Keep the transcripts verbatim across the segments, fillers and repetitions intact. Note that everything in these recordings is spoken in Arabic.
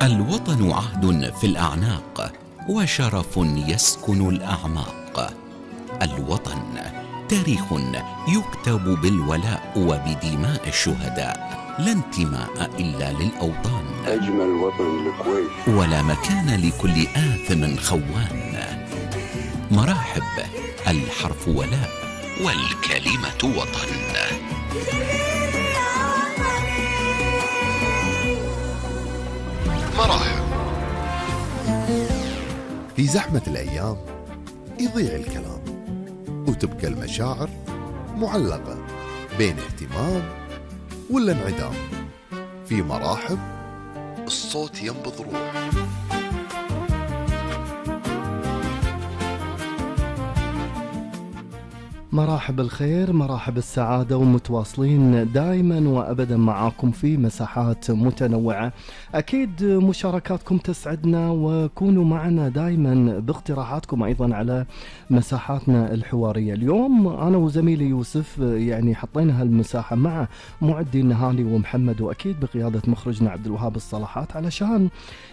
الوطن عهد في الأعناق وشرف يسكن الأعماق. الوطن تاريخ يكتب بالولاء وبدماء الشهداء، لا انتماء إلا للأوطان. أجمل وطن الكويت، ولا مكان لكل آثم خوان. مراحب، الحرف ولاء والكلمة وطن. مراحب. في زحمة الأيام يضيع الكلام وتبقى المشاعر معلقة بين اهتمام ولا انعدام. في مراحب الصوت ينبض روح. مراحب الخير، مراحب السعادة، ومتواصلين دائما وأبدا معاكم في مساحات متنوعة. أكيد مشاركاتكم تسعدنا، وكونوا معنا دائما باقتراحاتكم أيضا على مساحاتنا الحوارية. اليوم أنا وزميلي يوسف يعني حطينا هالمساحة مع معدي النهالي ومحمد، وأكيد بقيادة مخرجنا عبد الوهاب الصلاحات، علشان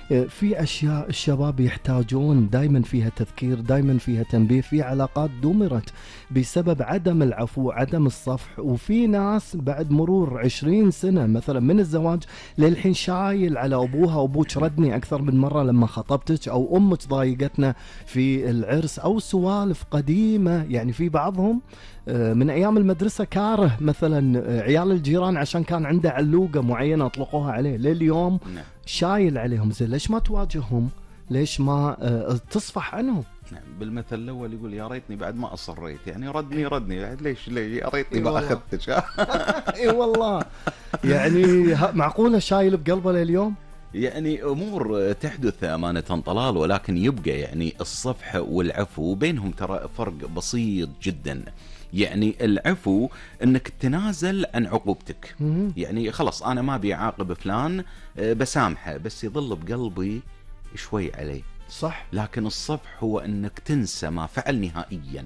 في أشياء الشباب يحتاجون دائما فيها تذكير، دائما فيها تنبيه، في علاقات دمرت بسبب عدم العفو، عدم الصفح. وفي ناس بعد مرور عشرين سنة مثلا من الزواج للحين شايل على أبوها، أبوك ردني أكثر من مرة لما خطبتك، أو أمك ضايقتنا في العرس، أو سوالف قديمة. يعني في بعضهم من أيام المدرسة كاره مثلا عيال الجيران عشان كان عنده علوقة معينة أطلقوها عليه، لليوم شايل عليهم. زين ليش ما تواجههم؟ ليش ما تصفح عنهم؟ نعم، بالمثل الأول يقول يا ريتني بعد ما أصريت، يعني ردني ردني ليش ليش يا ريتني ما أخذتك. اي والله، يعني معقولة شايل بقلبه لليوم؟ يعني أمور تحدث أمانة طلال، ولكن يبقى يعني الصفح والعفو بينهم ترى فرق بسيط جدا. يعني العفو انك تنازل عن عقوبتك، يعني خلص انا ما ابي اعاقب فلان بسامحه، بس يظل بقلبي شوي عليه. صح. لكن الصفح هو انك تنسى ما فعل نهائيا،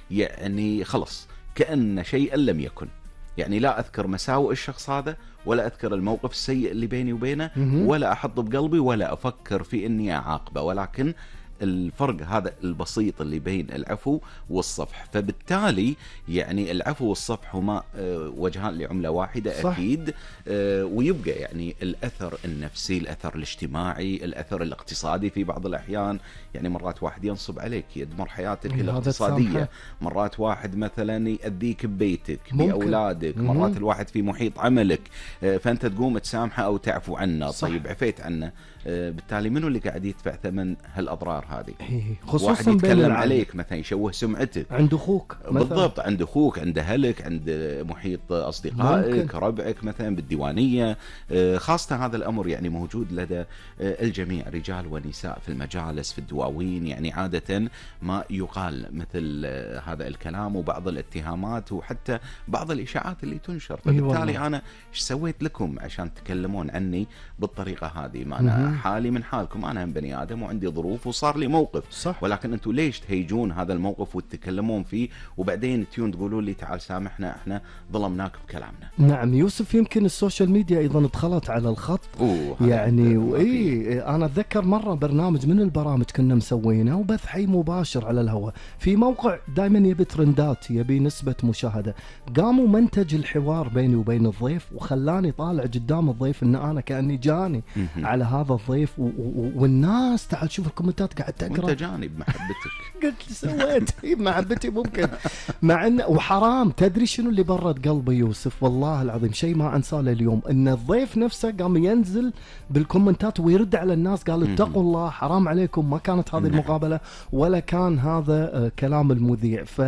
يعني خلص كأن شيئا لم يكن. يعني لا اذكر مساوئ الشخص هذا، ولا اذكر الموقف السيء اللي بيني وبينه، ولا احطه بقلبي، ولا افكر في اني اعاقبه. ولكن الفرق هذا البسيط اللي بين العفو والصفح. فبالتالي يعني العفو والصفح هما وجهان لعملة واحدة. صح. أكيد. ويبقى يعني الأثر النفسي، الأثر الاجتماعي، الأثر الاقتصادي في بعض الأحيان. يعني مرات واحد ينصب عليك، يدمر حياتك الاقتصادية. مرات واحد مثلا يأذيك ببيتك، بأولادك. مم. مرات الواحد في محيط عملك، فأنت تقوم تسامحه أو تعفو عنه. صح. طيب عفيت عنه، بالتالي منو اللي قاعد يدفع ثمن هالأضرار هذه؟ خصوصا واحد يتكلم عليك مثلا، يشوه سمعتك عند أخوك مثلا. بالضبط، عند أخوك، عند أهلك، عند محيط أصدقائك، ربعك مثلا بالديوانية. خاصة هذا الأمر يعني موجود لدى الجميع، رجال ونساء، في المجالس، في الدواوين. يعني عادة ما يقال مثل هذا الكلام، وبعض الاتهامات، وحتى بعض الإشاعات اللي تنشر. فبالتالي أنا إيش سويت لكم عشان تكلمون عني بالطريقة هذه؟ ما أنا حالي من حالكم، أنا هم بني آدم وعندي ظروف وصار لي موقف. صح. ولكن أنتم ليش تهيجون هذا الموقف وتتكلمون فيه، وبعدين تيون تقولوا لي تعال سامحنا، إحنا ظلمناك بكلامنا؟ نعم يوسف، يمكن السوشيال ميديا أيضا دخلت على الخط. يعني وإيه، أنا أتذكر مرة برنامج من البرامج كنا مسوينه وبث حي مباشر على الهواء في موقع دائما يبي ترندات، يبي نسبة مشاهدة. قاموا منتج الحوار بيني وبين الضيف، وخلاني طالع قدام الضيف إن أنا كأني جاني على هذا الضيف، و- و- والناس تعال شوف الكومنتات قاعد تقرأ. وانت جاني بمحبتك. قلت سويت بمحبتي ممكن، مع انه وحرام. تدري شنو اللي برد قلبي يوسف؟ والله العظيم شيء ما انساه لليوم، ان الضيف نفسه قام ينزل بالكومنتات ويرد على الناس، قال اتقوا الله، حرام عليكم، ما كانت هذه المقابلة ولا كان هذا كلام المذيع. ف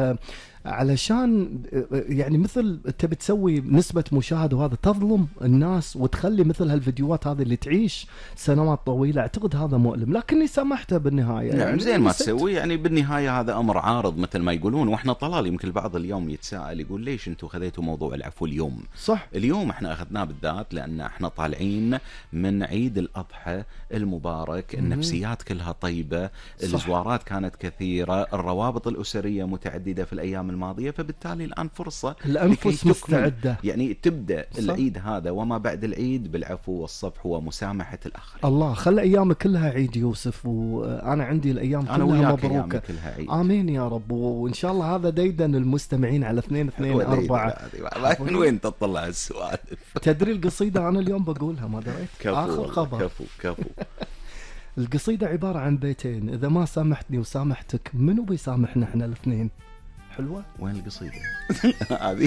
علشان يعني مثل تبي تسوي نسبة مشاهدة وهذا، تظلم الناس وتخلي مثل هالفيديوهات هذه اللي تعيش سنوات طويلة. اعتقد هذا مؤلم، لكني سامحته بالنهاية. نعم يعني زين ما تسوي، يعني بالنهاية هذا أمر عارض مثل ما يقولون. وإحنا طلال يمكن البعض اليوم يتساءل يقول ليش أنتم خذيتوا موضوع العفو اليوم؟ صح. اليوم إحنا أخذناه بالذات لأن إحنا طالعين من عيد الأضحى المبارك. النفسيات كلها طيبة، الزوارات كانت كثيرة، الروابط الأسرية متعددة في الأيام الماضية، فبالتالي الآن فرصة الأنفس مستعدة، يعني تبدأ صح. العيد هذا وما بعد العيد بالعفو والصفح ومسامحة الآخرين. الله خلى أيامك كلها عيد يوسف، وأنا عندي الأيام كلها مبروكة. كلها عيد. آمين يا رب، وإن شاء الله هذا ديدن المستمعين على اثنين اثنين أربعة. من وين تطلع السؤال؟ تدري القصيدة أنا اليوم بقولها ما دريت. كفو آخر خبر. كفو كفو. القصيدة عبارة عن بيتين: إذا ما سامحتني وسامحتك منو بيسامحنا احنا الاثنين؟ حلوة؟ وين القصيدة؟ هذه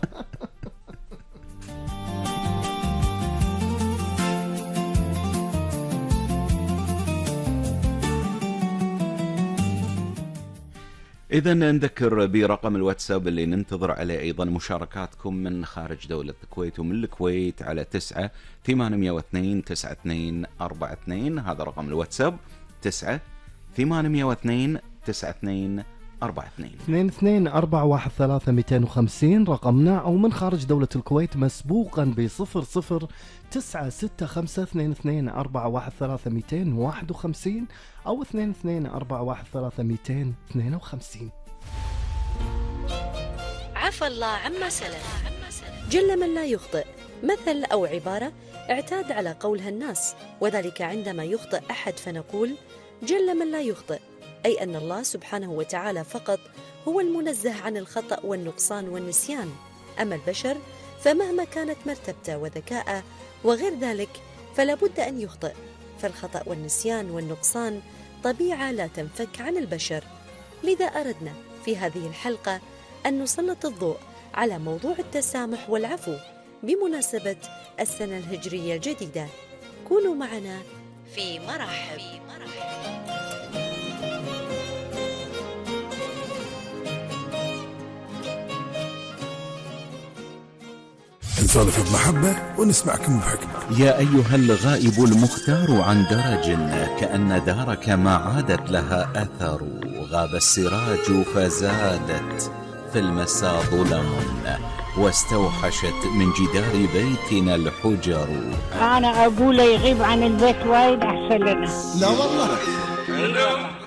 إذا نذكر برقم الواتساب اللي ننتظر عليه أيضا مشاركاتكم من خارج دولة الكويت ومن الكويت على تسعة ثمانمئة واثنين تسعة اثنين أربعة اثنين. هذا رقم الواتساب تسعة ثمانمئة واثنين تسعة اثنين أربعة اثنين. اثنين اثنين أربعة واحد ثلاثة مئتين وخمسين رقمنا، أو من خارج دولة الكويت مسبوقا بصفر صفر تسعة ستة خمسة اثنين اثنين أربعة واحد ثلاثة مئتين واحد وخمسين أو اثنين اثنين أربعة واحد ثلاثة مئتين اثنين وخمسين. عفى الله عما سلف. جل من لا يخطئ، مثل أو عبارة اعتاد على قولها الناس، وذلك عندما يخطئ أحد فنقول جل من لا يخطئ، أي أن الله سبحانه وتعالى فقط هو المنزه عن الخطأ والنقصان والنسيان. أما البشر فمهما كانت مرتبته وذكاءه وغير ذلك فلا بد أن يخطئ، فالخطأ والنسيان والنقصان طبيعة لا تنفك عن البشر. لذا أردنا في هذه الحلقة أن نسلط الضوء على موضوع التسامح والعفو بمناسبة السنة الهجرية الجديدة. كونوا معنا في مراحب. نسولف بمحبة ونسمعكم بحكمة. يا أيها الغائب المختار عن درج، كأن دارك ما عادت لها أثر. غاب السراج فزادت في المساء ظلم، واستوحشت من جدار بيتنا الحجر. أنا أقول يغيب عن البيت وايد أحسن لنا. لا والله.